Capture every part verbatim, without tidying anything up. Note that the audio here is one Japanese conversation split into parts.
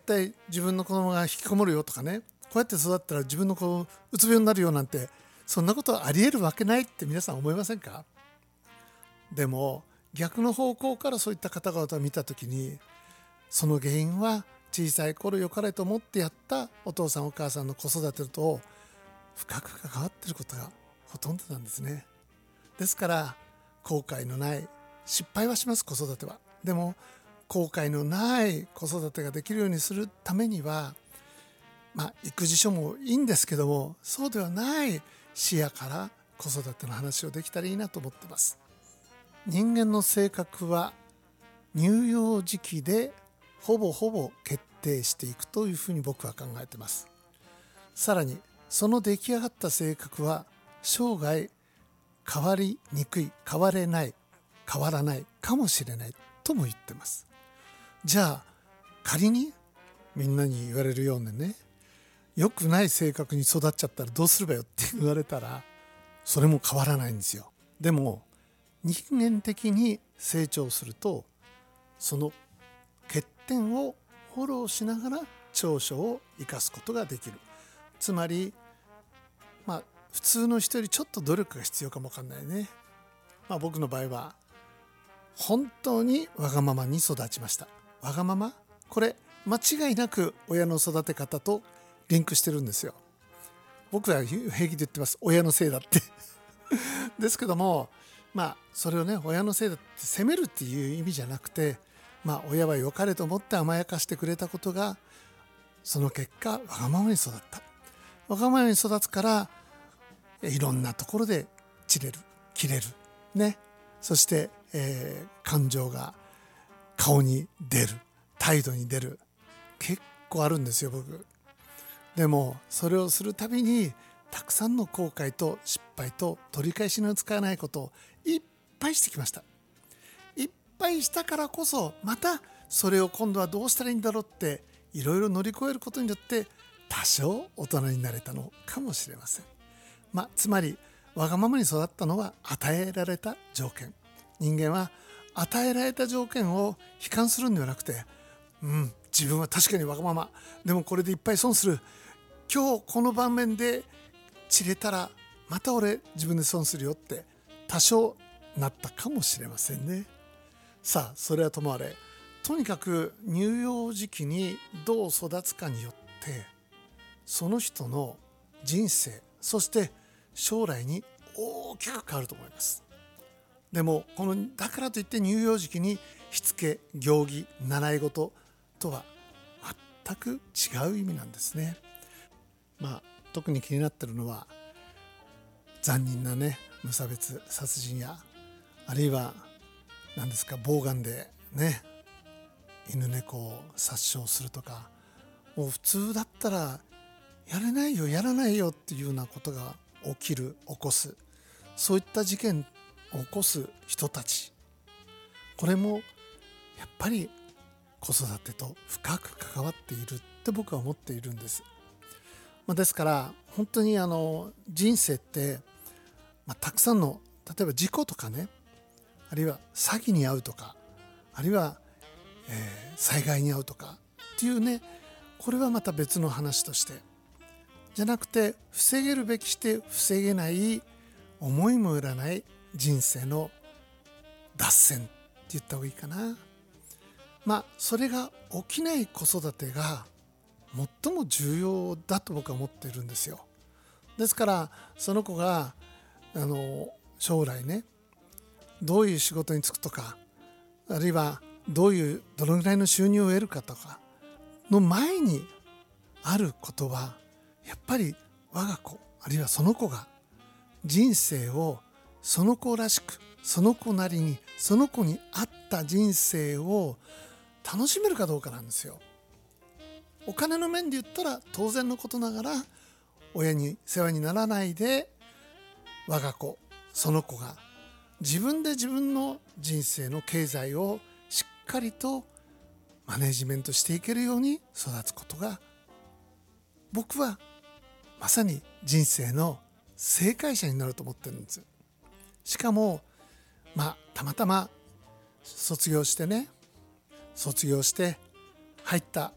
対自分の子供が引きこもるよとかね、こうやって育ったら自分の子うつ病になるよなんて、そんなことはありえるわけないって皆さん思いませんか？でも逆の方向からそういった方々を見たときに、その原因は小さい頃良かれと思ってやったお父さんお母さんの子育てと深く関わっていることがほとんどなんですね。ですから後悔のない、失敗はします、子育ては。でも後悔のない子育てができるようにするためには、まあ育児書もいいんですけども、そうではない視野から子育ての話をできたらいいなと思ってます。人間の性格は乳幼児期でほぼほぼ決定していくというふうに僕は考えています。さらにその出来上がった性格は生涯変わりにくい、変われない、変わらないかもしれないとも言ってます。じゃあ仮にみんなに言われるようにね、良くない性格に育っちゃったらどうすればよって言われたら、それも変わらないんですよ。でも人間的に成長すると、その欠点をフォローしながら長所を生かすことができる。つまりまあ普通の人よりちょっと努力が必要かもわかんないね。まあ僕の場合は本当にわがままに育ちました。わがまま、これ間違いなく親の育て方とリンクしてるんですよ。僕は平気で言ってます、親のせいだってですけども、まあそれをね、親のせいだって責めるっていう意味じゃなくて、まあ親は良かれと思って甘やかしてくれたことが、その結果わがままに育った。わがままに育つからいろんなところで散れる、切れるね。そして、えー、感情が顔に出る、態度に出る、結構あるんですよ僕。でもそれをするたびにたくさんの後悔と失敗と取り返しのつかないことをいっぱいしてきました。いっぱいしたからこそ、またそれを今度はどうしたらいいんだろうっていろいろ乗り越えることによって多少大人になれたのかもしれません。まあ、つまりわがままに育ったのは与えられた条件。人間は与えられた条件を悲観するんではなくて、うん自分は確かにわがまま、でもこれでいっぱい損する、今日この場面で散れたらまた俺自分で損するよって多少なったかもしれませんね。さあそれはともあれ、とにかく乳幼児期にどう育つかによってその人の人生、そして将来に大きく変わると思います。でもこのだからといって乳幼児期にしつけ、行儀、習い事とは全く違う意味なんですね。まあ特に気になってるのは残忍なね、無差別殺人や、あるいは何ですか、ボウガンでね犬猫を殺傷するとか、もう普通だったらやれないよやらないよっていうようなことが起きる、起こす、そういった事件を起こす人たち、これもやっぱり子育てと深く関わっているって僕は思っているんです。まあ、ですから本当にあの人生って、まあ、たくさんの例えば事故とかね、あるいは詐欺に遭うとか、あるいは、えー、災害に遭うとかっていうね、これはまた別の話として、じゃなくて防げるべきして防げない、思いもよらない人生の脱線って言った方がいいかな。まあそれが起きない子育てが最も重要だと僕は思っているんですよ。ですからその子があの将来ね、どういう仕事に就くとか、あるいはどういうどのぐらいの収入を得るかとかの前にあることは、やっぱり我が子、あるいはその子が人生をその子らしく、その子なりに、その子に合った人生を楽しめるかどうかなんですよ。お金の面で言ったら当然のことながら、親に世話にならないで我が子、その子が自分で自分の人生の経済をしっかりとマネジメントしていけるように育つことが、僕はまさに人生の正解者になると思ってるんです。しかもまあたまたま卒業してね、卒業して入った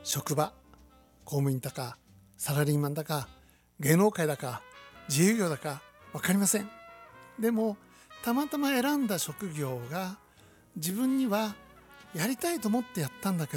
職場、公務員だかサラリーマンだか芸能界だか自由業だか分かりません。でもたまたま選んだ職業が自分にはやりたいと思ってやったんだけ